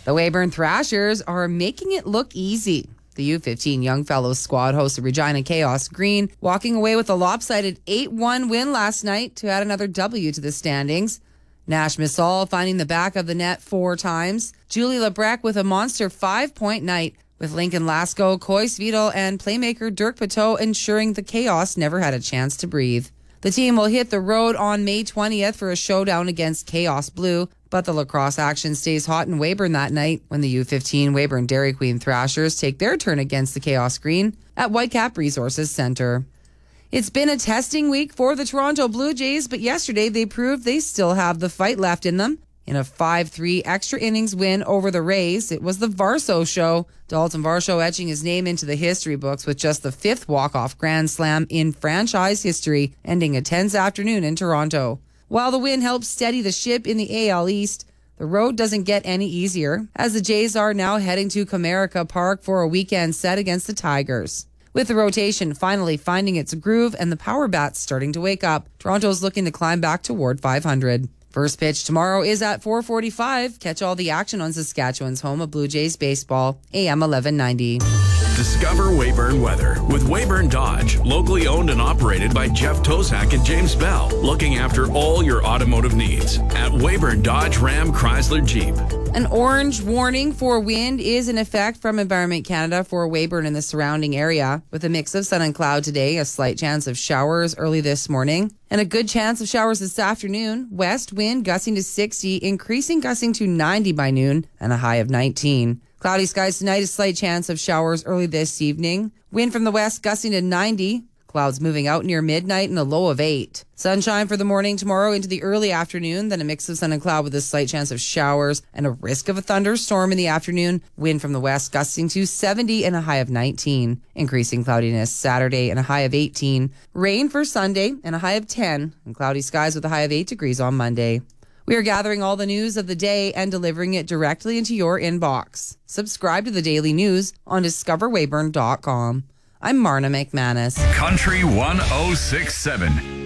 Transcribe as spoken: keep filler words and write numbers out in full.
The Weyburn Thrashers are making it look easy. The U fifteen Young Fellows squad hosted Regina Chaos Green, walking away with a lopsided eight one win last night to add another W to the standings. Nash Missal finding the back of the net four times. Julie Lebrec with a monster five-point night, with Lincoln Lasco, Coy Svidal, and playmaker Dirk Pateau ensuring the Chaos never had a chance to breathe. The team will hit the road on May twentieth for a showdown against Chaos Blue, but the lacrosse action stays hot in Weyburn that night when the U fifteen Weyburn Dairy Queen Thrashers take their turn against the Chaos Green at Whitecap Resources Centre. It's been a testing week for the Toronto Blue Jays, but yesterday they proved they still have the fight left in them. In a five three extra innings win over the Rays, it was the Varso show. Dalton Varsho etching his name into the history books with just the fifth walk-off grand slam in franchise history, ending a tense afternoon in Toronto. While the win helps steady the ship in the A L East, the road doesn't get any easier, as the Jays are now heading to Comerica Park for a weekend set against the Tigers. With the rotation finally finding its groove and the power bats starting to wake up, Toronto's looking to climb back toward five hundred. First pitch tomorrow is at four forty-five. Catch all the action on Saskatchewan's home of Blue Jays baseball, A M eleven ninety. Discover Weyburn weather with Weyburn Dodge, locally owned and operated by Jeff Tosak and James Bell, looking after all your automotive needs at Weyburn Dodge Ram Chrysler Jeep. An orange warning for wind is in effect from Environment Canada for Weyburn and the surrounding area, with a mix of sun and cloud today, a slight chance of showers early this morning, and a good chance of showers this afternoon. West wind gusting to sixty, increasing gusting to ninety by noon, and a high of nineteen. Cloudy skies tonight, a slight chance of showers early this evening. Wind from the west gusting to ninety. Clouds moving out near midnight and a low of eight. Sunshine for the morning tomorrow into the early afternoon, then a mix of sun and cloud with a slight chance of showers and a risk of a thunderstorm in the afternoon. Wind from the west gusting to seventy and a high of nineteen. Increasing cloudiness Saturday and a high of eighteen. Rain for Sunday and a high of ten. And cloudy skies with a high of eight degrees on Monday. We are gathering all the news of the day and delivering it directly into your inbox. Subscribe to the daily news on discover weyburn dot com. I'm Marna McManus. Country one oh six point seven.